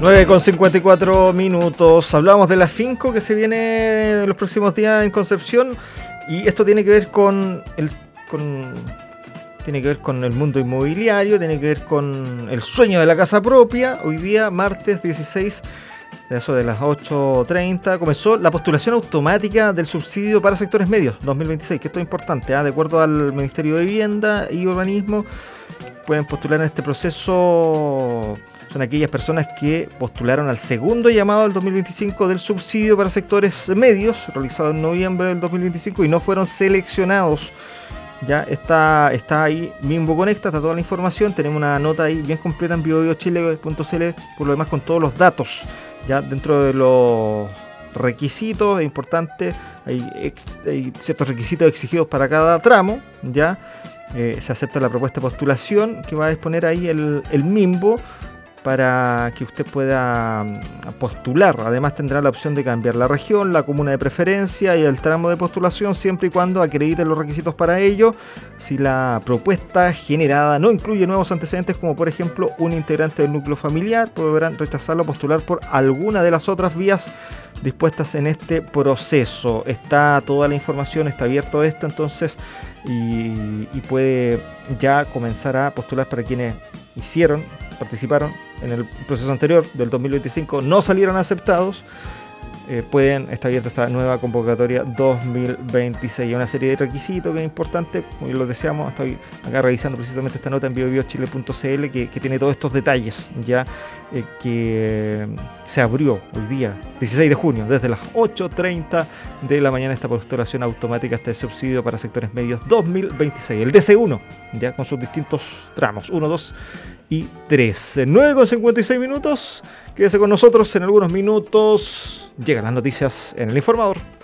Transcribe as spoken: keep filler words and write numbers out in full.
nueve con cincuenta y cuatro minutos. Hablamos de la Finco que se viene en los próximos días en Concepción. Y esto tiene que ver con el con tiene que ver con el mundo inmobiliario, tiene que ver con el sueño de la casa propia. Hoy día, martes dieciséis, de eso de las ocho treinta, comenzó la postulación automática del subsidio para sectores medios dos mil veintiséis, que esto es importante, ¿eh? De acuerdo al Ministerio de Vivienda y Urbanismo, pueden postular en este proceso. Son aquellas personas que postularon al segundo llamado del dos mil veinticinco del subsidio para sectores medios, realizado en noviembre del dos mil veinticinco, y no fueron seleccionados. Ya está, está ahí Mimbo Conecta, está toda la información. Tenemos una nota ahí bien completa en bio bio chile punto c l, por lo demás con todos los datos. Ya dentro de los requisitos, es importante, hay, ex, hay ciertos requisitos exigidos para cada tramo. Ya eh, se acepta la propuesta de postulación que va a exponer ahí el, el Mimbo, para que usted pueda postular. Además tendrá la opción de cambiar la región, la comuna de preferencia y el tramo de postulación, siempre y cuando acredite los requisitos para ello. Si la propuesta generada no incluye nuevos antecedentes, como por ejemplo un integrante del núcleo familiar, podrán rechazarlo o postular por alguna de las otras vías dispuestas en este proceso. Está toda la información, está abierto esto entonces, y, y puede ya comenzar a postular para quienes hicieron, participaron en el proceso anterior del dos mil veinticinco, no salieron aceptados. Eh, pueden, está abierta esta nueva convocatoria dos mil veintiséis. Hay una serie de requisitos que es importante, como lo deseamos. Estoy acá revisando precisamente esta nota en bio bio chile punto c l que, que tiene todos estos detalles, ya eh, que se abrió hoy día, dieciséis de junio, desde las ocho treinta de la mañana, esta postulación automática, este subsidio para sectores medios dos mil veintiséis, el D C uno, ya con sus distintos tramos, uno, dos y tres. nueve con cincuenta y seis minutos. Quédese con nosotros, en algunos minutos llegan las noticias en El Informador.